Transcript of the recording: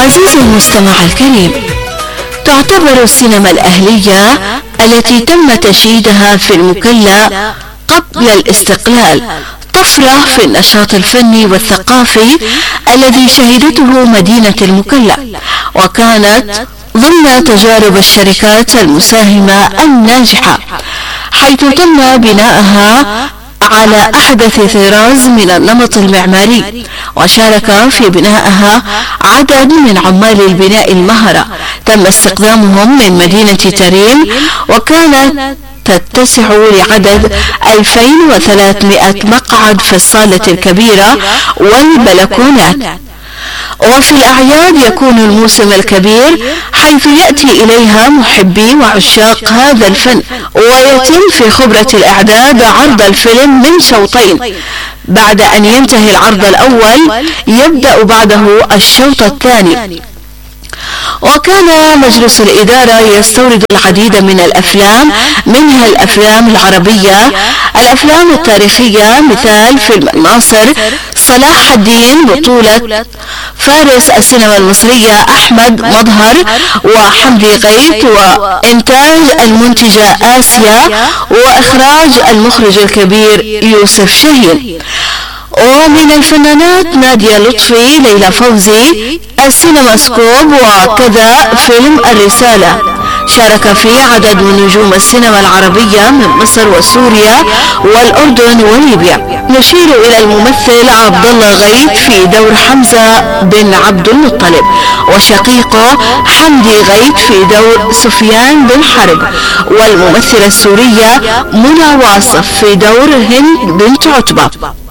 عزيزي المستمع الكريم، تعتبر السينما الأهلية التي تم تشييدها في المكلا قبل الاستقلال طفرة في النشاط الفني والثقافي الذي شهدته مدينة المكلا، وكانت ضمن تجارب الشركات المساهمة الناجحة، حيث تم بناءها على أحدث طراز من النمط المعماري، وشارك في بنائها عدد من عمال البناء المهرة تم استخدامهم من مدينة تريم، وكانت تتسع لعدد 2300 مقعد في الصالة الكبيرة والبلكونات. وفي الأعياد يكون الموسم الكبير، حيث يأتي إليها محبي وعشاق هذا الفن، ويتم في خبرة الإعداد عرض الفيلم من شوطين. بعد أن ينتهي العرض الأول يبدأ بعده الشوط الثاني. وكان مجلس الإدارة يستورد العديد من الأفلام، منها الأفلام العربية، الأفلام التاريخية، مثال فيلم الناصر صلاح الدين بطولة فارس السينما المصرية أحمد مظهر وحمدي غيث، وإنتاج المنتجة آسيا، وإخراج المخرج الكبير يوسف شاهين. ومن الفنانات نادية لطفي، ليلى فوزي، السينما سكوب، وكذا فيلم الرسالة. شارك فيه عدد من نجوم السينما العربية من مصر وسوريا والأردن وليبيا، نشير إلى الممثل عبد الله غيث في دور حمزة بن عبد المطلب، وشقيقه حمدي غيث في دور سفيان بن حرب، والممثلة السورية منى واصف في دور هند بنت عتبة.